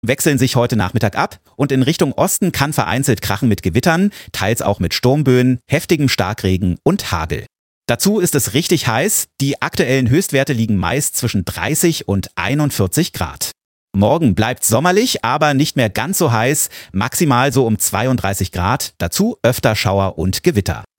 wechseln sich heute Nachmittag ab und in Richtung Osten kann vereinzelt krachen mit Gewittern, teils auch mit Sturmböen, heftigem Starkregen und Hagel. Dazu ist es richtig heiß, die aktuellen Höchstwerte liegen meist zwischen 30 und 41 Grad. Morgen bleibt sommerlich, aber nicht mehr ganz so heiß, maximal so um 32 Grad, dazu öfter Schauer und Gewitter.